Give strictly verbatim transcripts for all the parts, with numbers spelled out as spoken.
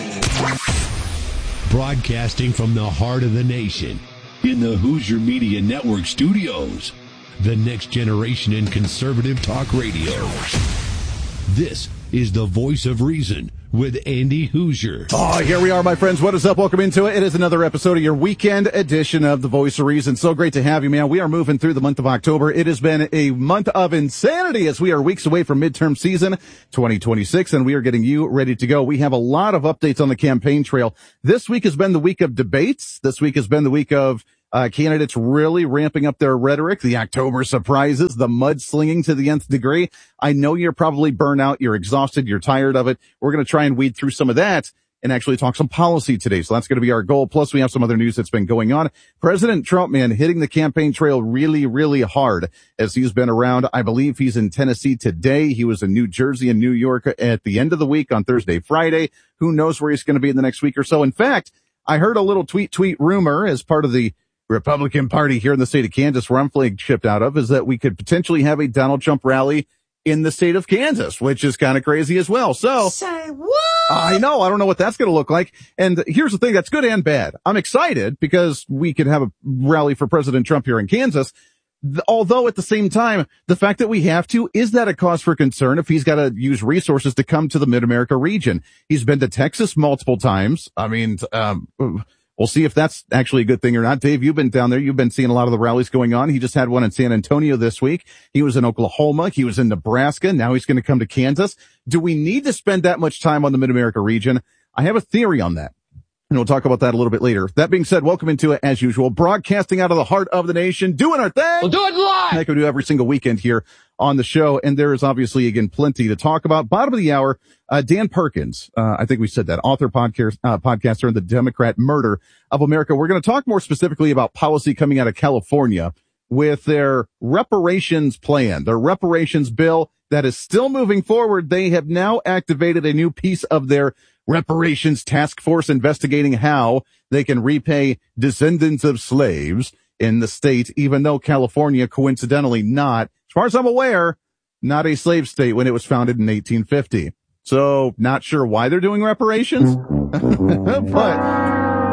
Broadcasting from the heart of the nation, in the Hoosier Media Network studios, the next generation in conservative talk radio. This is the Voice of Reason with Andy Hoosier. Oh, here we are, my friends. What is up? Welcome into it. It is another episode of your weekend edition of the Voice of Reason. So great to have you, man. We are moving through the month of October. It has been a month of insanity as we are weeks away from midterm season twenty twenty-six, and we are getting you ready to go. We have a lot of updates on the campaign trail. This week has been the week of debates. This week has been the week of Uh, candidates really ramping up their rhetoric, the October surprises, the mudslinging to the nth degree. I know you're probably burnt out, you're exhausted, you're tired of it. We're going to try and weed through some of that and actually talk some policy today. So that's going to be our goal. Plus, we have some other news that's been going on. President Trump, man, hitting the campaign trail really, really hard as he's been around. I believe he's in Tennessee today. He was in New Jersey and New York at the end of the week on Thursday, Friday. Who knows where he's going to be in the next week or so. In fact, I heard a little tweet, tweet rumor as part of the Republican Party here in the state of Kansas, where I'm flagshipped out of, is that we could potentially have a Donald Trump rally in the state of Kansas, which is kind of crazy as well. So, say what? I know. I don't know what that's going to look like. And here's the thing that's good and bad. I'm excited because we could have a rally for President Trump here in Kansas. Although at the same time, the fact that we have to, is that a cause for concern if he's got to use resources to come to the Mid-America region? He's been to Texas multiple times. I mean, um, we'll see if that's actually a good thing or not. Dave, you've been down there. You've been seeing a lot of the rallies going on. He just had one in San Antonio this week. He was in Oklahoma. He was in Nebraska. Now he's going to come to Kansas. Do we need to spend that much time on the Mid-America region? I have a theory on that, and we'll talk about that a little bit later. That being said, welcome into it as usual. Broadcasting out of the heart of the nation, doing our thing. We'll do it live. Like we do every single weekend here on the show. And there is obviously, again, plenty to talk about. Bottom of the hour, uh, Dan Perkins, uh, I think we said that, author, podcast, uh, podcaster, and the Democrat murder of America. We're going to talk more specifically about policy coming out of California with their reparations plan, their reparations bill that is still moving forward. They have now activated a new piece of their reparations task force investigating how they can repay descendants of slaves in the state, even though California, coincidentally not, as far as I'm aware, not a slave state when it was founded in eighteen fifty. So not sure why they're doing reparations, but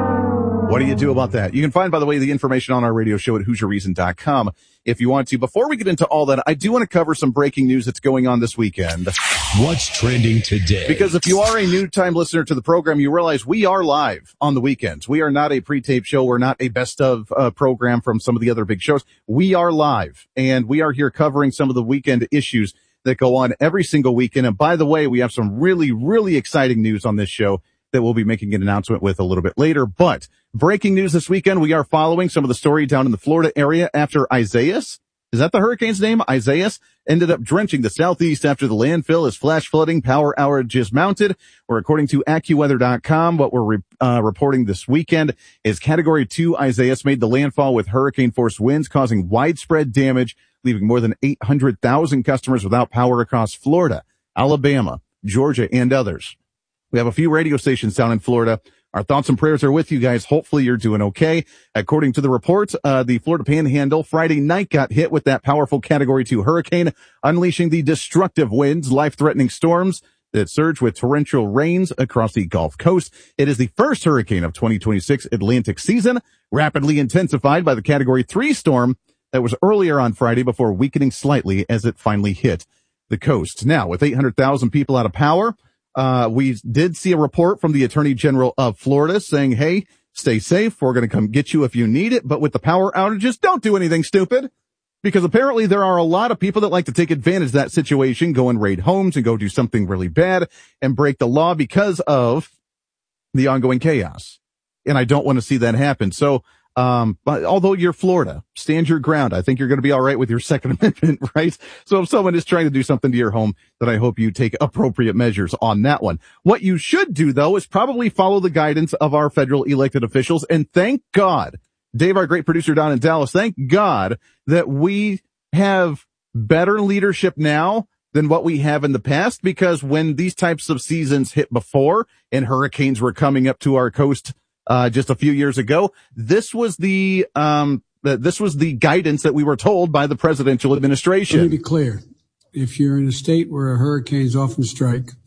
what do you do about that? You can find, by the way, the information on our radio show at Hoosier Reason dot com if you want to. Before we get into all that, I do want to cover some breaking news that's going on this weekend. What's trending today? Because if you are a new time listener to the program, you realize we are live on the weekends. We are not a pre-tape show. We're not a best of uh, program from some of the other big shows. We are live, and we are here covering some of the weekend issues that go on every single weekend. And by the way, we have some really, really exciting news on this show that we'll be making an announcement with a little bit later. But breaking news this weekend, we are following some of the story down in the Florida area after Isaias. Is that the hurricane's name? Isaias ended up drenching the southeast after the landfill as flash flooding, power outages mounted. Or according to AccuWeather dot com, what we're re- uh, reporting this weekend is Category two Isaias made the landfall with hurricane force winds causing widespread damage, leaving more than eight hundred thousand customers without power across Florida, Alabama, Georgia, and others. We have a few radio stations down in Florida. Our thoughts and prayers are with you guys. Hopefully you're doing okay. According to the report, uh, the Florida Panhandle Friday night got hit with that powerful Category two hurricane, unleashing the destructive winds, life-threatening storms that surge with torrential rains across the Gulf Coast. It is the first hurricane of twenty twenty-six Atlantic season, rapidly intensified by the Category three storm that was earlier on Friday before weakening slightly as it finally hit the coast. Now, with eight hundred thousand people out of power, Uh, we did see a report from the Attorney General of Florida saying, hey, stay safe. We're going to come get you if you need it. But with the power outages, don't do anything stupid, because apparently there are a lot of people that like to take advantage of that situation, go and raid homes and go do something really bad and break the law because of the ongoing chaos. And I don't want to see that happen. So, Um, but although you're Florida, stand your ground. I think you're going to be all right with your Second Amendment, right? So if someone is trying to do something to your home, then I hope you take appropriate measures on that one. What you should do, though, is probably follow the guidance of our federal elected officials. And thank God, Dave, our great producer down in Dallas, thank God that we have better leadership now than what we have in the past, because when these types of seasons hit before and hurricanes were coming up to our coast Uh, just a few years ago, this was the, um, the, this was the guidance that we were told by the presidential administration. Let me be clear. If you're in a state where hurricanes often strike,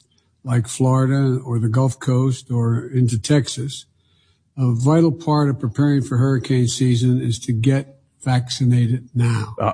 like Florida or the Gulf Coast or into Texas, a vital part of preparing for hurricane season is to get vaccinated now. Uh,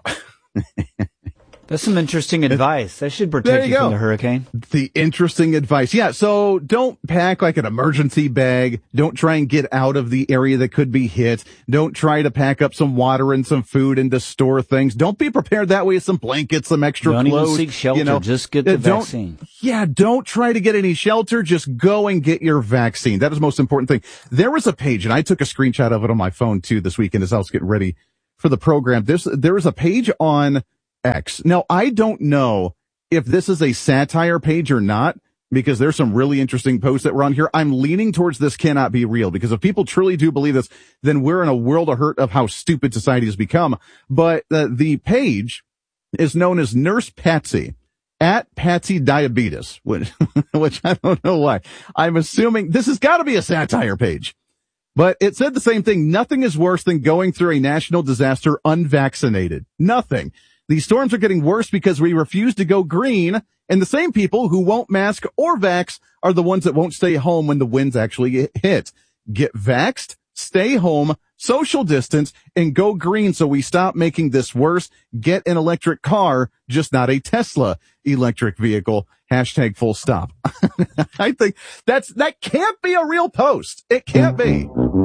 That's some interesting advice. That should protect you, you from the hurricane. The interesting advice. Yeah, so don't pack like an emergency bag. Don't try and get out of the area that could be hit. Don't try to pack up some water and some food and to store things. Don't be prepared that way with some blankets, some extra don't clothes. Don't even seek shelter. You know, just get the don't, vaccine. Yeah, don't try to get any shelter. Just go and get your vaccine. That is the most important thing. There was a page, and I took a screenshot of it on my phone too this weekend as I was getting ready for the program. There's, there was a page on X. Now, I don't know if this is a satire page or not, because there's some really interesting posts that were on here. I'm leaning towards this cannot be real, because if people truly do believe this, then we're in a world of hurt of how stupid society has become. But uh, the page is known as Nurse Patsy, at Patsy Diabetes, which, which I don't know why. I'm assuming this has got to be a satire page. But it said the same thing. Nothing is worse than going through a national disaster unvaccinated. Nothing. These storms are getting worse because we refuse to go green, and the same people who won't mask or vax are the ones that won't stay home when the winds actually hit. Get vaxxed, stay home, social distance, and go green so we stop making this worse. Get an electric car, just not a Tesla electric vehicle. Hashtag full stop. I think that's, that can't be a real post. It can't be.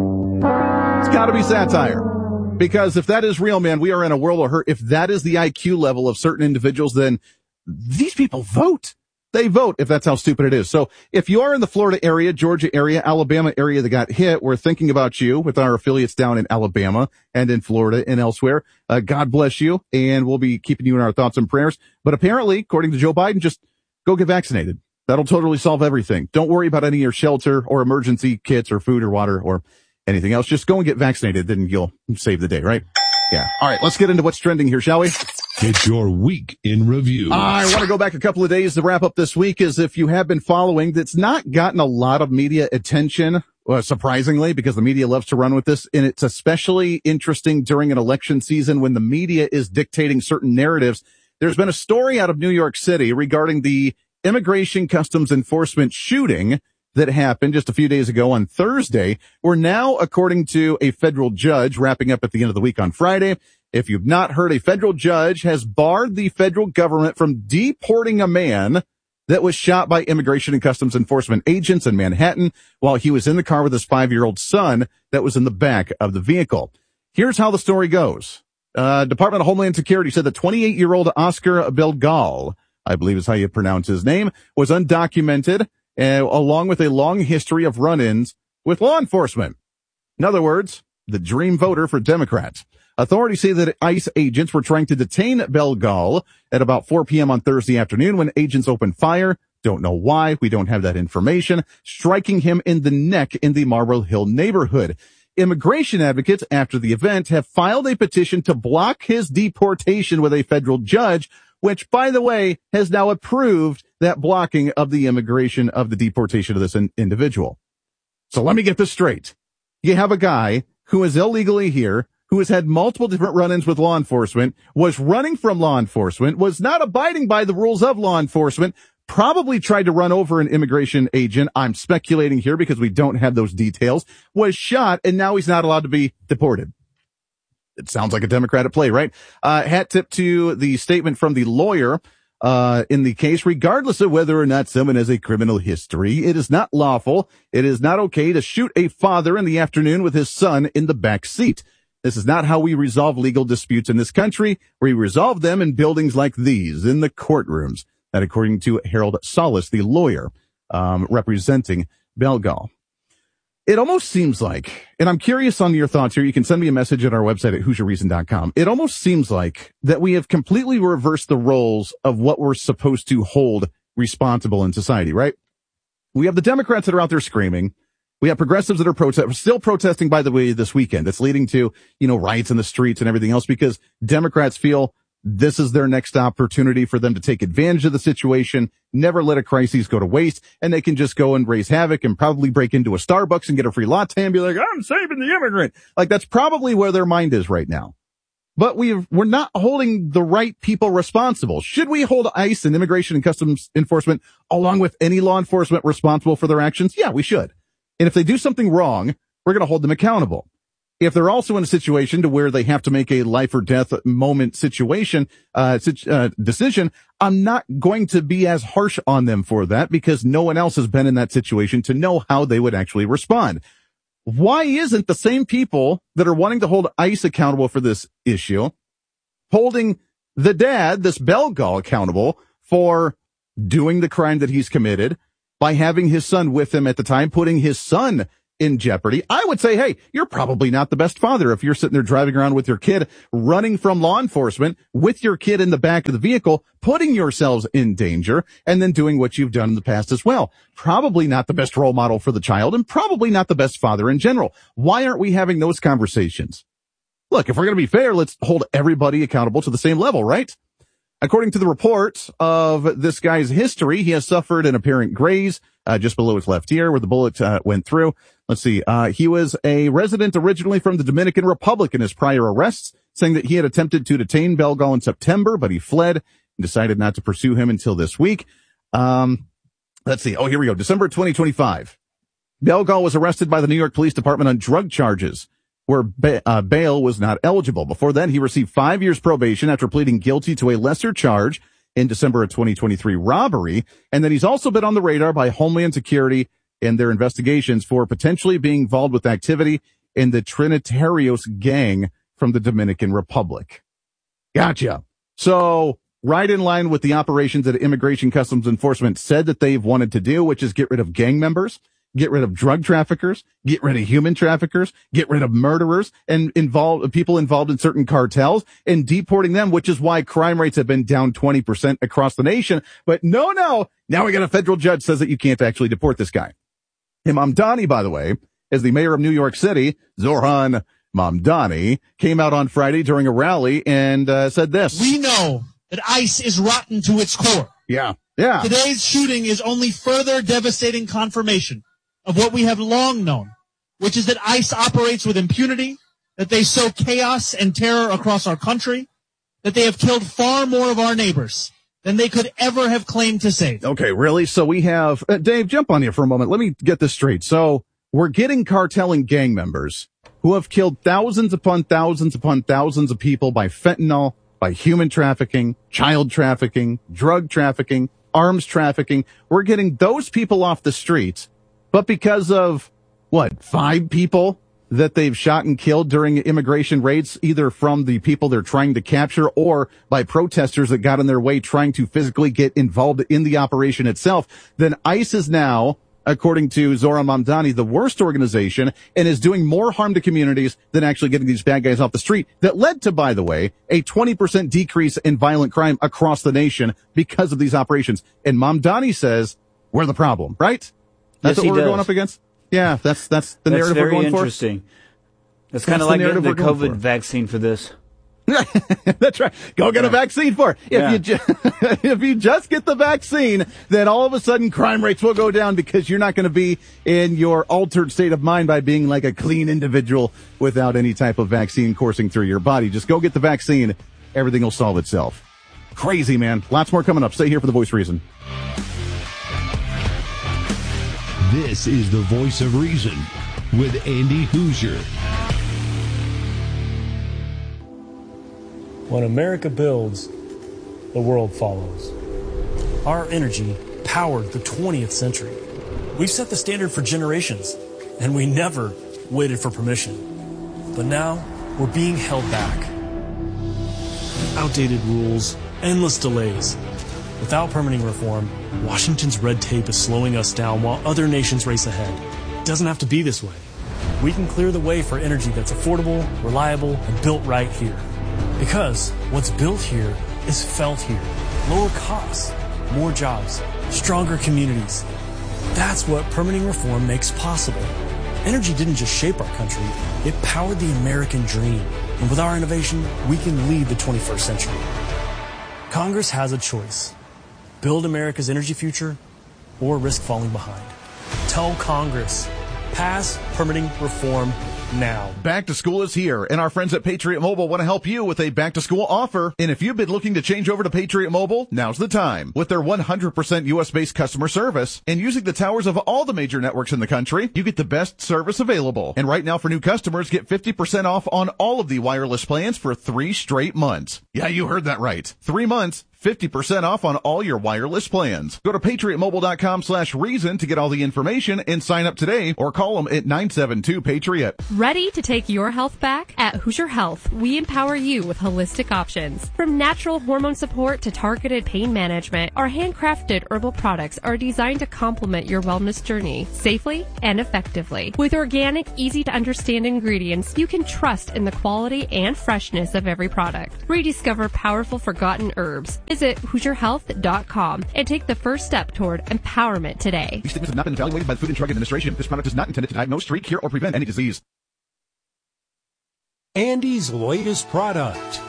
It's gotta be satire. Because if that is real, man, we are in a world of hurt. If that is the I Q level of certain individuals, then these people vote. They vote if that's how stupid it is. So if you are in the Florida area, Georgia area, Alabama area that got hit, we're thinking about you with our affiliates down in Alabama and in Florida and elsewhere. Uh, God bless you, and we'll be keeping you in our thoughts and prayers. But apparently, according to Joe Biden, just go get vaccinated. That'll totally solve everything. Don't worry about any of your shelter or emergency kits or food or water or anything else. Just go and get vaccinated, then you'll save the day, right? Yeah. All right, let's get into what's trending here, shall we? It's your week in review. I want to go back a couple of days to wrap up this week, as if you have been following, that's not gotten a lot of media attention, uh, surprisingly, because the media loves to run with this, and it's especially interesting during an election season when the media is dictating certain narratives. There's been a story out of New York City regarding the Immigration Customs Enforcement shooting that happened just a few days ago on Thursday, where now, according to a federal judge wrapping up at the end of the week on Friday, if you've not heard, a federal judge has barred the federal government from deporting a man that was shot by Immigration and Customs Enforcement agents in Manhattan while he was in the car with his five-year-old son that was in the back of the vehicle. Here's how the story goes. Uh, Department of Homeland Security said the twenty-eight-year-old Oscar Belgal, I believe is how you pronounce his name, was undocumented, Uh, along with a long history of run-ins with law enforcement. In other words, the dream voter for Democrats. Authorities say that ICE agents were trying to detain Belgal at about four p.m. on Thursday afternoon when agents opened fire. Don't know why. We don't have that information. Striking him in the neck in the Marble Hill neighborhood. Immigration advocates after the event have filed a petition to block his deportation with a federal judge, which, by the way, has now approved that blocking of the immigration of the deportation of this in- individual. So let me get this straight. You have a guy who is illegally here, who has had multiple different run-ins with law enforcement, was running from law enforcement, was not abiding by the rules of law enforcement, probably tried to run over an immigration agent. I'm speculating here because we don't have those details, was shot, and now he's not allowed to be deported. It sounds like a Democratic play, right? Uh, hat tip to the statement from the lawyer, uh, in the case. Regardless of whether or not someone has a criminal history, it is not lawful. It is not okay to shoot a father in the afternoon with his son in the back seat. This is not how we resolve legal disputes in this country. We resolve them in buildings like these, in the courtrooms. That according to Harold Solis, the lawyer, um, representing Belgal. It almost seems like, and I'm curious on your thoughts here, you can send me a message at our website at hoosier reason dot com. It almost seems like that we have completely reversed the roles of what we're supposed to hold responsible in society, right? We have the Democrats that are out there screaming. We have progressives that are protest, still protesting, by the way, this weekend. That's leading to, you know, riots in the streets and everything else because Democrats feel this is their next opportunity for them to take advantage of the situation, never let a crisis go to waste, and they can just go and raise havoc and probably break into a Starbucks and get a free latte and be like, I'm saving the immigrant. Like, that's probably where their mind is right now. but we've, we're not holding the right people responsible. Should we hold ICE and Immigration and Customs Enforcement along with any law enforcement responsible for their actions? Yeah, we should. And if they do something wrong, we're going to hold them accountable. If they're also in a situation to where they have to make a life or death moment situation, uh, uh, decision, I'm not going to be as harsh on them for that because no one else has been in that situation to know how they would actually respond. Why isn't the same people that are wanting to hold ICE accountable for this issue holding the dad, this Belgal, accountable for doing the crime that he's committed by having his son with him at the time, putting his son in jeopardy? I would say, hey, you're probably not the best father if you're sitting there driving around with your kid, running from law enforcement with your kid in the back of the vehicle, putting yourselves in danger, and then doing what you've done in the past as well. Probably not the best role model for the child and probably not the best father in general. Why aren't we having those conversations? Look, if we're going to be fair, let's hold everybody accountable to the same level, right? According to the report of this guy's history, he has suffered an apparent graze uh, just below his left ear where the bullet uh, went through. Let's see. Uh, he was a resident originally from the Dominican Republic in his prior arrests, saying that he had attempted to detain Belgal in September, but he fled and decided not to pursue him until this week. Um, let's see. Oh, here we go. December twenty twenty-five. Belgal was arrested by the New York Police Department on drug charges where ba- uh, bail was not eligible. Before then, he received five years probation after pleading guilty to a lesser charge in December of twenty twenty-three, robbery. And then he's also been on the radar by Homeland Security in their investigations for potentially being involved with activity in the Trinitarios gang from the Dominican Republic. Gotcha. So right in line with the operations that Immigration Customs Enforcement said that they've wanted to do, which is get rid of gang members, get rid of drug traffickers, get rid of human traffickers, get rid of murderers and involve people involved in certain cartels and deporting them, which is why crime rates have been down twenty percent across the nation. But no, no, now we got a federal judge says that you can't actually deport this guy. Mamdani, by the way, as the mayor of New York City, Zohran Mamdani, came out on Friday during a rally and uh, said this. We know that ICE is rotten to its core. Yeah, yeah. Today's shooting is only further devastating confirmation of what we have long known, which is that ICE operates with impunity, that they sow chaos and terror across our country, that they have killed far more of our neighbors than they could ever have claimed to save. Okay, really? So we have, uh, Dave, jump on here for a moment. Let me get this straight. So we're getting cartel and gang members who have killed thousands upon thousands upon thousands of people by fentanyl, by human trafficking, child trafficking, drug trafficking, arms trafficking. We're getting those people off the streets, but because of, what, five people that they've shot and killed during immigration raids, either from the people they're trying to capture or by protesters that got in their way trying to physically get involved in the operation itself, then ICE is now, according to Zohran Mamdani, the worst organization and is doing more harm to communities than actually getting these bad guys off the street. That led to, by the way, a twenty percent decrease in violent crime across the nation because of these operations. And Mamdani says we're the problem, right? That's yes, what we're does. going up against? Yeah, that's that's the that's narrative we're going for. That's very interesting. That's kind of like getting the COVID vaccine for this. That's right. Go get yeah. a vaccine for it. If yeah. you ju- if you just get the vaccine, then all of a sudden crime rates will go down because you're not going to be in your altered state of mind by being like a clean individual without any type of vaccine coursing through your body. Just go get the vaccine. Everything will solve itself. Crazy, man. Lots more coming up. Stay here for the Voice of Reason. This is the Voice of Reason with Andy Hoosier. When America builds, the world follows. Our energy powered the twentieth century. We've set the standard for generations, and we never waited for permission. But now, we're being held back. Outdated rules, endless delays. Without permitting reform, Washington's red tape is slowing us down while other nations race ahead. It doesn't have to be this way. We can clear the way for energy that's affordable, reliable, and built right here. Because what's built here is felt here. Lower costs, more jobs, stronger communities. That's what permitting reform makes possible. Energy didn't just shape our country, it powered the American dream. And with our innovation, we can lead the twenty-first century. Congress has a choice. Build America's energy future or risk falling behind. Tell Congress, Pass permitting reform now. Back to school is here, and our friends at Patriot Mobile want to help you with a back to school offer. And if you've been looking to change over to Patriot Mobile, now's the time. With their one hundred percent U S based customer service and using the towers of all the major networks in the country, you get the best service available. And right now for new customers, get fifty percent off on all of the wireless plans for three straight months. Yeah, you heard that right. Three months. fifty percent off on all your wireless plans. Go to patriotmobile.com slash reason to get all the information and sign up today or call them at nine seven two Patriot. Ready to take your health back? At Hoosier Health, we empower you with holistic options. From natural hormone support to targeted pain management, our handcrafted herbal products are designed to complement your wellness journey safely and effectively. With organic, easy to understand ingredients, you can trust in the quality and freshness of every product. Rediscover powerful forgotten herbs. Visit Hoosier Health dot com and take the first step toward empowerment today. These statements have not been evaluated by the Food and Drug Administration. This product is not intended to diagnose, treat, cure, or prevent any disease. Andy's latest product.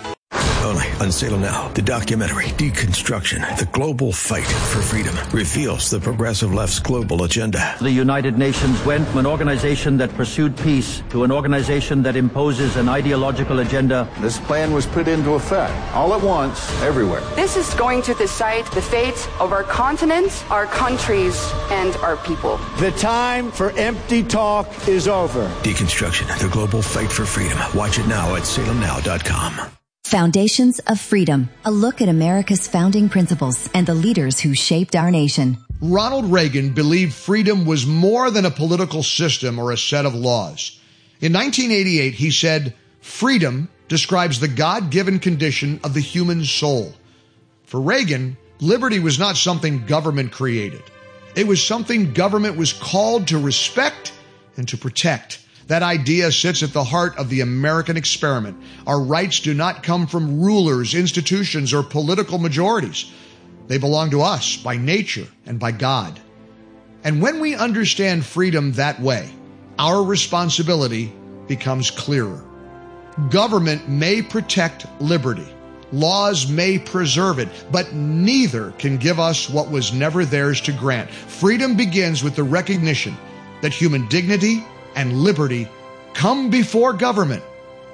Only on Salem Now, the documentary Deconstruction, the Global Fight for Freedom, reveals the progressive left's global agenda. The United Nations went from an organization that pursued peace to an organization that imposes an ideological agenda. This plan was put into effect all at once, everywhere. This is going to decide the fate of our continent, our countries, and our people. The time for empty talk is over. Deconstruction, the Global Fight for Freedom. Watch it now at salem now dot com. Foundations of Freedom, a look at America's founding principles and the leaders who shaped our nation. Ronald Reagan believed freedom was more than a political system or a set of laws. In nineteen eighty-eight, he said, "Freedom describes the God-given condition of the human soul." For Reagan, liberty was not something government created. It was something government was called to respect and to protect. That idea sits at the heart of the American experiment. Our rights do not come from rulers, institutions, or political majorities. They belong to us by nature and by God. And when we understand freedom that way, our responsibility becomes clearer. Government may protect liberty. Laws may preserve it, but neither can give us what was never theirs to grant. Freedom begins with the recognition that human dignity and liberty come before government,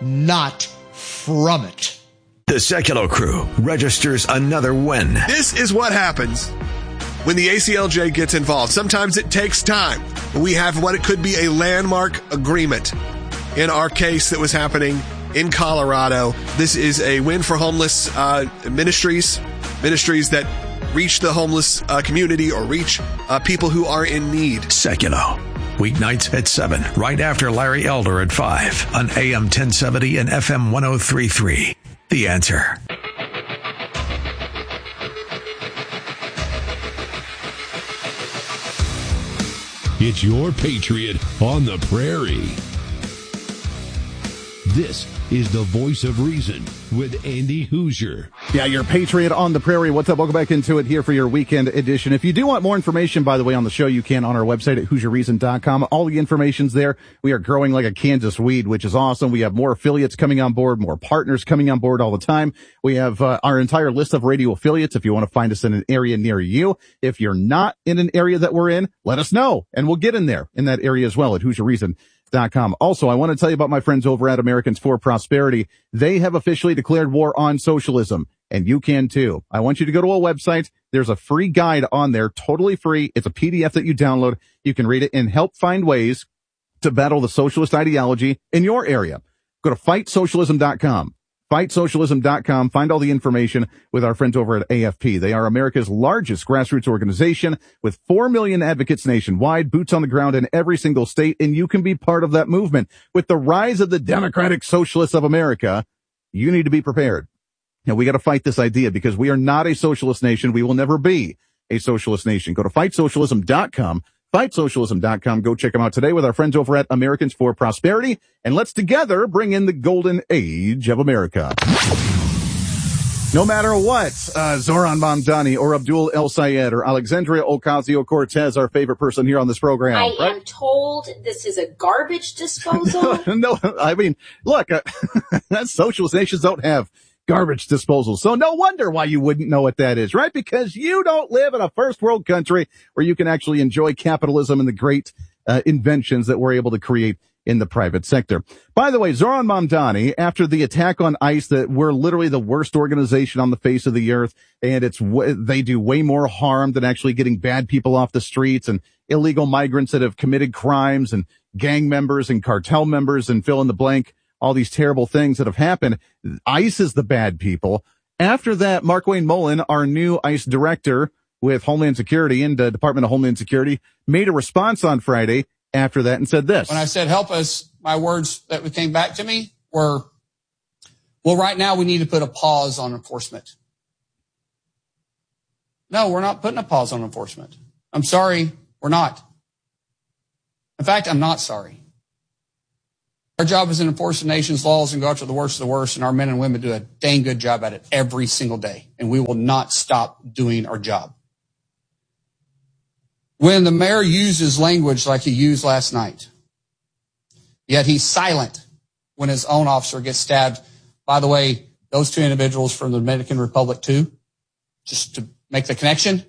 not from it. The Secular Crew registers another win. This is what happens when the A C L J gets involved. Sometimes it takes time. We have what it could be a landmark agreement. In our case that was happening in Colorado, this is a win for homeless uh, ministries, ministries that reach the homeless uh, community or reach uh, people who are in need. Secular. Weeknights at seven, right after Larry Elder at five on A M ten seventy and F M ten thirty-three. The Answer. It's your Patriot on the Prairie. This is the voice of reason with Andy Hoosier. Yeah, your Patriot on the Prairie. What's up? Welcome back into it here for your weekend edition. If you do want more information, by the way, on the show, you can on our website at hoosier reason dot com. All the information's there. We are growing like a Kansas weed, which is awesome. We have more affiliates coming on board, more partners coming on board all the time. We have uh, our entire list of radio affiliates if you want to find us in an area near you. If you're not in an area that we're in, let us know, and we'll get in there in that area as well at hoosier reason dot com. Also, I want to tell you about my friends over at Americans for Prosperity. They have officially declared war on socialism, and you can too. I want you to go to a website. There's a free guide on there, totally free. It's a P D F that you download. You can read it and help find ways to battle the socialist ideology in your area. Go to fight socialism dot com. fight socialism dot com. Find all the information with our friends over at A F P. They are America's largest grassroots organization with four million advocates nationwide, boots on the ground in every single state, and you can be part of that movement. With the rise of the Democratic Socialists of America, you need to be prepared. Now, we got to fight this idea because we are not a socialist nation. We will never be a socialist nation. Go to fight socialism dot com. fight socialism dot com. Go check them out today with our friends over at Americans for Prosperity. And let's together bring in the golden age of America. No matter what, uh, Zoran Mamdani or Abdul El Sayed or Alexandria Ocasio-Cortez, our favorite person here on this program. I right? am told this is a garbage disposal. No, I mean, look, uh, socialist nations don't have garbage disposal. So no wonder why you wouldn't know what that is, right? Because you don't live in a first world country where you can actually enjoy capitalism and the great uh, inventions that we're able to create in the private sector. By the way, Zoran Mamdani, after the attack on ICE, that we're literally the worst organization on the face of the earth, and it's w- they do way more harm than actually getting bad people off the streets and illegal migrants that have committed crimes and gang members and cartel members and fill in the blank, all these terrible things that have happened. ICE is the bad people. After that, Markwayne Mullin, our new ICE director with Homeland Security and the Department of Homeland Security, made a response on Friday after that and said this. When I said help us, my words that came back to me were, well, right now we need to put a pause on enforcement. No, we're not putting a pause on enforcement. I'm sorry, we're not. In fact, I'm not sorry. Our job is to enforce the nation's laws and go after the worst of the worst, and our men and women do a dang good job at it every single day, and we will not stop doing our job. When the mayor uses language like he used last night, yet he's silent when his own officer gets stabbed. By the way, those two individuals from the Dominican Republic too, just to make the connection.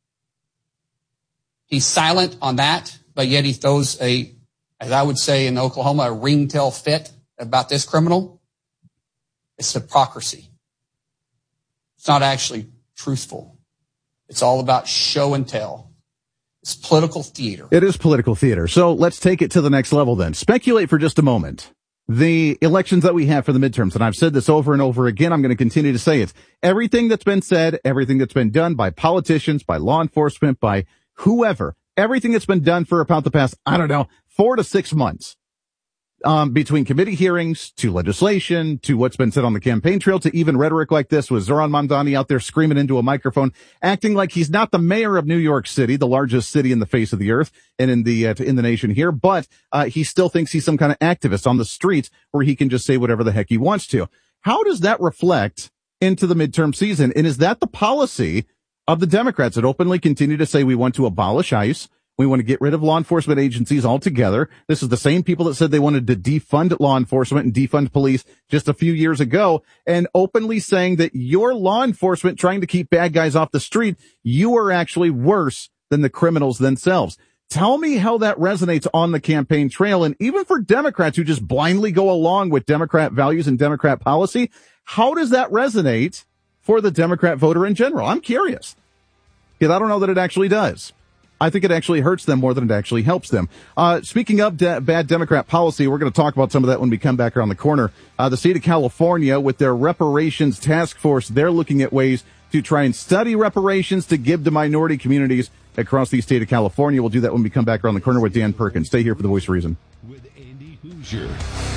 He's silent on that, but yet he throws a, as I would say in Oklahoma, a ringtail fit about this criminal. It's hypocrisy. It's not actually truthful. It's all about show and tell. It's political theater. It is political theater. So let's take it to the next level then. Speculate for just a moment. The elections that we have for the midterms, and I've said this over and over again, I'm going to continue to say it. Everything that's been said, everything that's been done by politicians, by law enforcement, by whoever, everything that's been done for about the past, I don't know, four to six months, um, between committee hearings to legislation to what's been said on the campaign trail to even rhetoric like this with Zoran Mamdani out there screaming into a microphone, acting like he's not the mayor of New York City, the largest city in the face of the earth and in the, uh, in the nation here, but, uh, he still thinks he's some kind of activist on the streets where he can just say whatever the heck he wants to. How does that reflect into the midterm season? And is that the policy of the Democrats that openly continue to say we want to abolish ICE? We want to get rid of law enforcement agencies altogether. This is the same people that said they wanted to defund law enforcement and defund police just a few years ago, and openly saying that your law enforcement trying to keep bad guys off the street, you are actually worse than the criminals themselves. Tell me how that resonates on the campaign trail. And even for Democrats who just blindly go along with Democrat values and Democrat policy, how does that resonate for the Democrat voter in general? I'm curious, because I don't know that it actually does. I think it actually hurts them more than it actually helps them. Uh, speaking of de- bad Democrat policy, we're going to talk about some of that when we come back around the corner. Uh, the state of California, with their reparations task force, they're looking at ways to try and study reparations to give to minority communities across the state of California. We'll do that when we come back around the corner with Dan Perkins. Stay here for the Voice of Reason. With Andy Hoosier.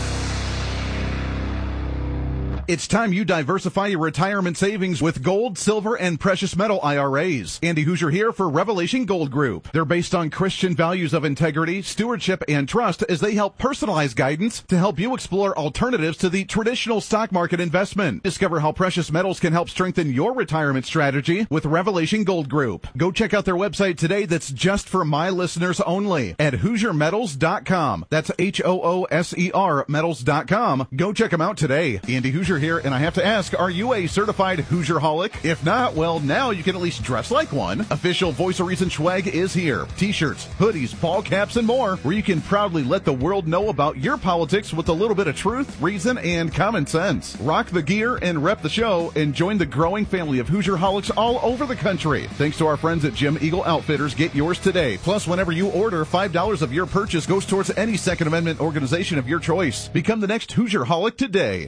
It's time you diversify your retirement savings with gold, silver, and precious metal I R As. Andy Hoosier here for Revelation Gold Group. They're based on Christian values of integrity, stewardship, and trust as they help personalize guidance to help you explore alternatives to the traditional stock market investment. Discover how precious metals can help strengthen your retirement strategy with Revelation Gold Group. Go check out their website today that's just for my listeners only at Hoosier Metals dot com. That's H O O S E R Metals dot com. Go check them out today. Andy Hoosier here, and I have to ask, are you a certified Hoosierholic? If not, well, now you can at least dress like one. Official Voice of Reason swag is here. T-shirts, hoodies, ball caps, and more, where you can proudly let the world know about your politics with a little bit of truth, reason, and common sense. Rock the gear and rep the show, and join the growing family of Hoosierholics all over the country. Thanks to our friends at Jim Eagle Outfitters, get yours today. Plus, whenever you order, five dollars of your purchase goes towards any Second Amendment organization of your choice. Become the next Hoosierholic today.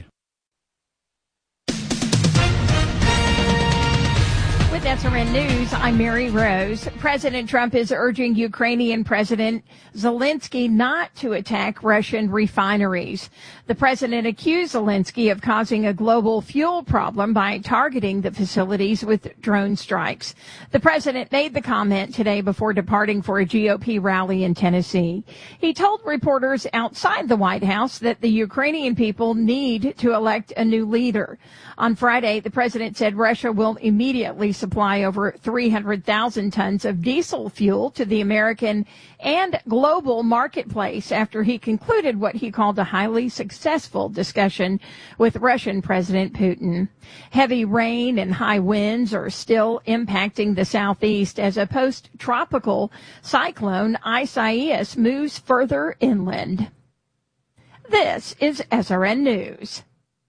With S R N News, I'm Mary Rose. President Trump is urging Ukrainian President Zelensky not to attack Russian refineries. The president accused Zelensky of causing a global fuel problem by targeting the facilities with drone strikes. The president made the comment today before departing for a G O P rally in Tennessee. He told reporters outside the White House that the Ukrainian people need to elect a new leader. On Friday, the president said Russia will immediately support supply over three hundred thousand tons of diesel fuel to the American and global marketplace after he concluded what he called a highly successful discussion with Russian President Putin. Heavy rain and high winds are still impacting the southeast as a post-tropical cyclone Isaias moves further inland. This is S R N News.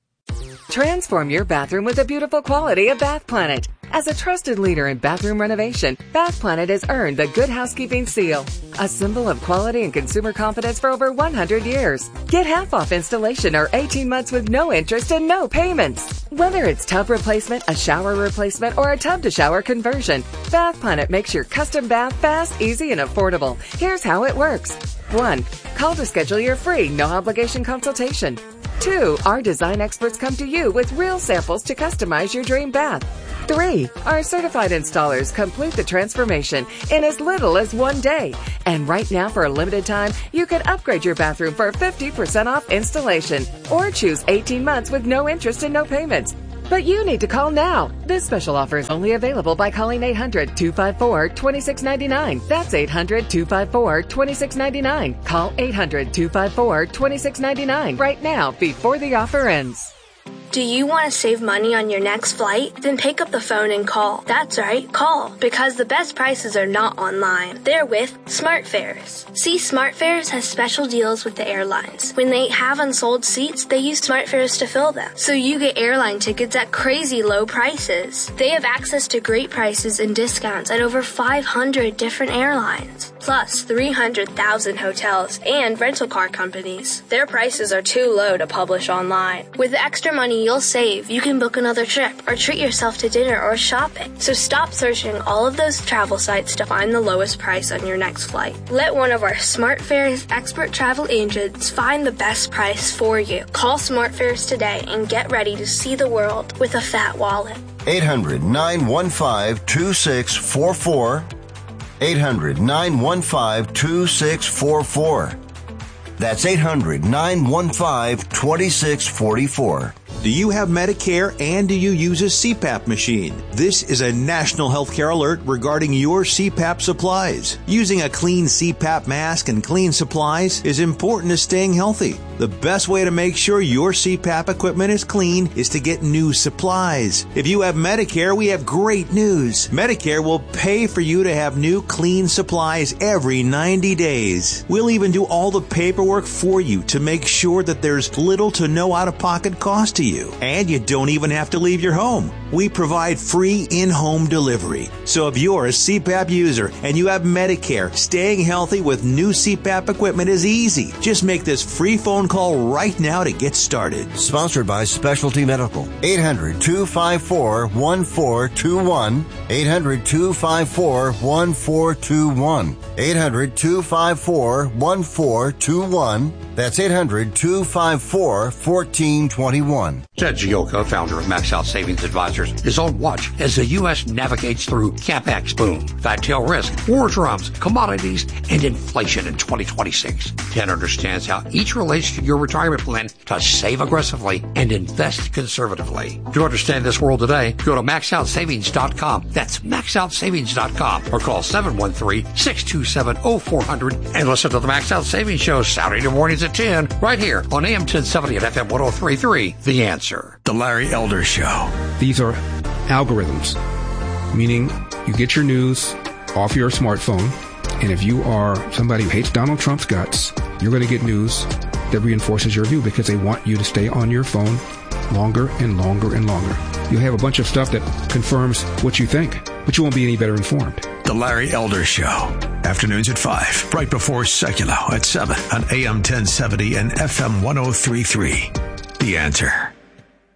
Transform your bathroom with the beautiful quality of Bath Planet. As a trusted leader in bathroom renovation, Bath Planet has earned the Good Housekeeping seal, a symbol of quality and consumer confidence for over one hundred years. Get half off installation or eighteen months with no interest and no payments. Whether it's tub replacement, a shower replacement, or a tub-to-shower conversion, Bath Planet makes your custom bath fast, easy, and affordable. Here's how it works. One, call to schedule your free, no-obligation consultation. Two, our design experts come to you with real samples to customize your dream bath. Three, our certified installers complete the transformation in as little as one day. And right now, for a limited time, you can upgrade your bathroom for fifty percent off installation or choose eighteen months with no interest and no payments. But you need to call now. This special offer is only available by calling eight hundred, two five four, two six nine nine. That's eight hundred, two five four, two six nine nine. Call eight hundred, two five four, two six nine nine right now before the offer ends. Do you want to save money on your next flight? Then pick up the phone and call. That's right, call. Because the best prices are not online. They're with SmartFares. See, SmartFares has special deals with the airlines. When they have unsold seats, they use SmartFares to fill them. So you get airline tickets at crazy low prices. They have access to great prices and discounts at over five hundred different airlines. Plus three hundred thousand hotels and rental car companies. Their prices are too low to publish online. With the extra money you'll save, you can book another trip or treat yourself to dinner or shopping. So stop searching all of those travel sites to find the lowest price on your next flight. Let one of our SmartFares expert travel agents find the best price for you. Call SmartFares today and get ready to see the world with a fat wallet. eight hundred, nine one five, two six four four. eight hundred, nine one five, two six four four. That's eight hundred, nine one five, two six four four. Do you have Medicare and do you use a C PAP machine? This is a national healthcare alert regarding your C PAP supplies. Using a clean C PAP mask and clean supplies is important to staying healthy. The best way to make sure your C PAP equipment is clean is to get new supplies. If you have Medicare, we have great news. Medicare will pay for you to have new clean supplies every ninety days. We'll even do all the paperwork for you to make sure that there's little to no out-of-pocket cost to you. And you don't even have to leave your home. We provide free in-home delivery. So if you're a C PAP user and you have Medicare, staying healthy with new C PAP equipment is easy. Just make this free phone call right now to get started. Sponsored by Specialty Medical. eight hundred, two five four, one four two one. eight hundred, two five four, one four two one. eight hundred, two five four, one four two one. That's eight hundred, two five four, one four two one. Ted Gioka, founder of Max Out Savings Advisors, is on watch as the U S navigates through CapEx boom, fat tail risk, war drums, commodities, and inflation in twenty twenty-six. Ted understands how each relates to your retirement plan to save aggressively and invest conservatively. To understand this world today, go to max out savings dot com. That's max out savings dot com or call seven one three, six two seven, zero four zero zero and listen to the Max Out Savings Show Saturday mornings at ten right here on A M ten seventy and F M one oh three point three. The Answer. The Larry Elder Show. These are algorithms, meaning you get your news off your smartphone, and if you are somebody who hates Donald Trump's guts, you're going to get news that reinforces your view because they want you to stay on your phone longer and longer and longer. You'll have a bunch of stuff that confirms what you think, but you won't be any better informed. The Larry Elder Show. Afternoons at five, right before Seculo at seven on A M ten seventy and F M one oh three point three. The Answer.